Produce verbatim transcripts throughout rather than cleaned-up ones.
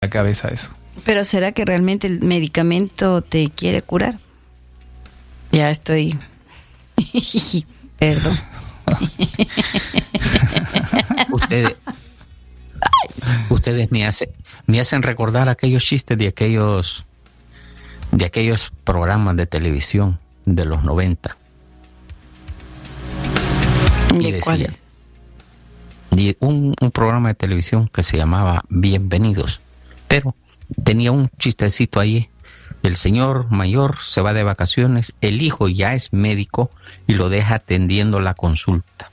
la cabeza eso. Pero ¿será que realmente el medicamento te quiere curar? Ya estoy... Perdón. Ustedes, ustedes me hacen, me hacen recordar aquellos chistes de aquellos, de aquellos programas de televisión de los noventa. ¿De cuáles? Y un, un programa de televisión que se llamaba Bienvenidos, pero tenía un chistecito ahí. El señor mayor se va de vacaciones, el hijo ya es médico y lo deja atendiendo la consulta.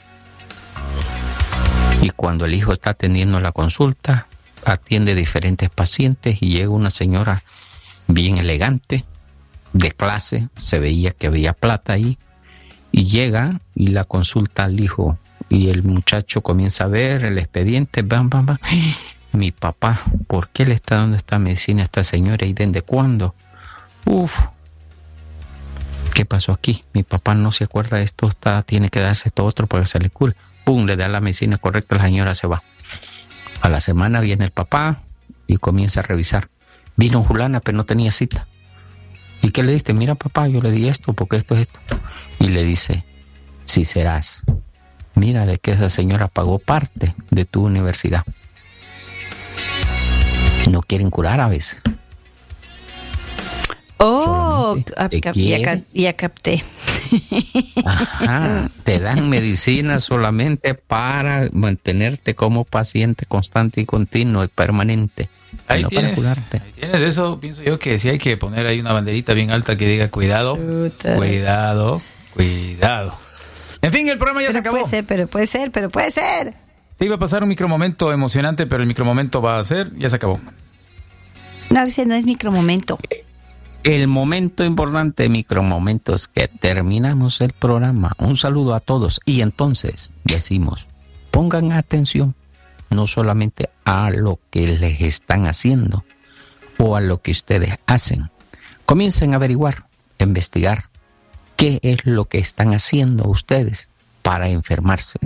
Y cuando el hijo está atendiendo la consulta, atiende diferentes pacientes y llega una señora bien elegante, de clase, se veía que había plata ahí, y llega y la consulta al hijo. Y el muchacho comienza a ver el expediente, bam, bam, bam. Mi papá, ¿por qué le está dando esta medicina a esta señora y desde cuándo? Uf, ¿qué pasó aquí? Mi papá no se acuerda de esto, está, tiene que darse esto otro para que se le cure. Pum, le da la medicina correcta, la señora se va. A la semana viene el papá y comienza a revisar. Vino fulana, pero no tenía cita. ¿Y qué le diste? Mira, papá, yo le di esto, porque esto es esto. Y le dice, si serás, mira de que esa señora pagó parte de tu universidad. No quieren curar a veces. Oh, cap- ya, ca- ya capté. Ajá, te dan medicina solamente para mantenerte como paciente constante y continuo y permanente. Ahí, no tienes, para curarte. ahí tienes eso, pienso yo que sí hay que poner ahí una banderita bien alta que diga cuidado, Chuta. cuidado, cuidado. En fin, el programa ya Pero se acabó. puede ser, pero puede ser, pero puede ser. Te iba a pasar un micromomento emocionante, pero el micromomento va a ser, ya se acabó. No, ese no es micromomento. El momento importante, micromomentos, que terminamos el programa. Un saludo a todos y entonces decimos, pongan atención no solamente a lo que les están haciendo o a lo que ustedes hacen. Comiencen a averiguar, a investigar qué es lo que están haciendo ustedes para enfermarse.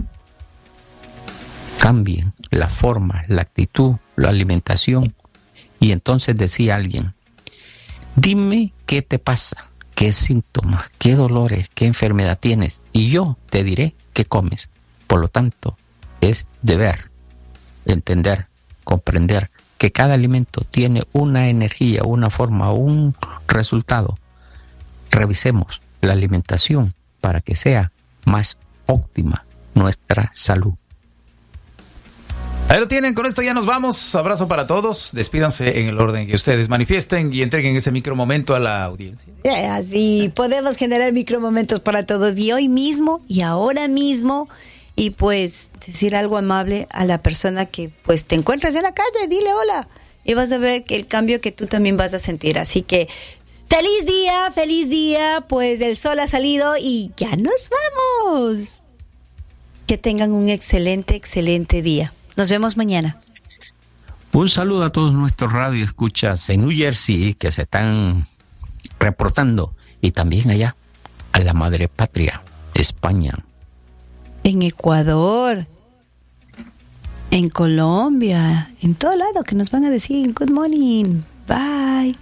Cambien la forma, la actitud, la alimentación. Y entonces decía alguien, dime qué te pasa, qué síntomas, qué dolores, qué enfermedad tienes, y yo te diré qué comes. Por lo tanto, es deber entender, comprender que cada alimento tiene una energía, una forma, un resultado. Revisemos la alimentación para que sea más óptima nuestra salud. Ahí lo tienen, con esto ya nos vamos. Abrazo para todos. Despídanse en el orden que ustedes manifiesten y entreguen ese micromomento a la audiencia. Así podemos generar micromomentos para todos. Y hoy mismo y ahora mismo. Y pues decir algo amable a la persona que pues te encuentras en la calle. Dile hola. Y vas a ver que el cambio que tú también vas a sentir. Así que feliz día, feliz día. Pues el sol ha salido y ya nos vamos. Que tengan un excelente, excelente día. Nos vemos mañana. Un saludo a todos nuestros radioescuchas en New Jersey que se están reportando y también allá a la madre patria, España. En Ecuador, en Colombia, en todo lado que nos van a decir good morning, bye.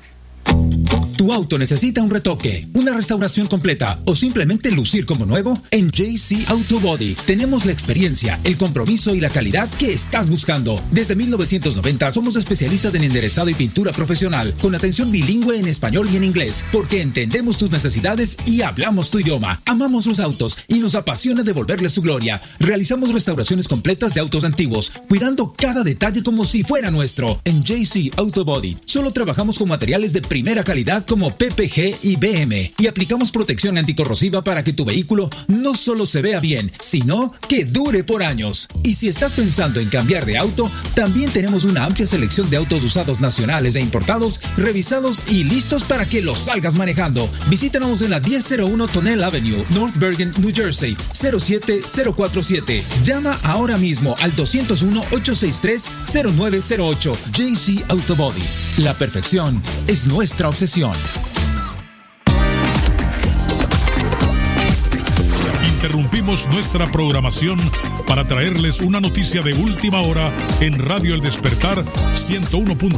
¿Tu auto necesita un retoque, una restauración completa o simplemente lucir como nuevo? En J C Auto Body tenemos la experiencia, el compromiso y la calidad que estás buscando. Desde mil novecientos noventa somos especialistas en enderezado y pintura profesional, con atención bilingüe en español y en inglés, porque entendemos tus necesidades y hablamos tu idioma. Amamos los autos y nos apasiona devolverles su gloria. Realizamos restauraciones completas de autos antiguos, cuidando cada detalle como si fuera nuestro. En J C Auto Body solo trabajamos con materiales de primera calidad como P P G y B M y aplicamos protección anticorrosiva para que tu vehículo no solo se vea bien, sino que dure por años. Y si estás pensando en cambiar de auto, también tenemos una amplia selección de autos usados nacionales e importados, revisados y listos para que los salgas manejando. Visítanos en la diez cero uno Tonnelle Avenue, North Bergen, New Jersey, cero siete cero cuatro siete. Llama ahora mismo al dos cero uno, ocho seis tres, cero nueve cero ocho. J C Auto Body. La perfección es nuestra obsesión. interrumpimos nuestra programación para traerles una noticia de última hora en Radio El Despertar ciento uno punto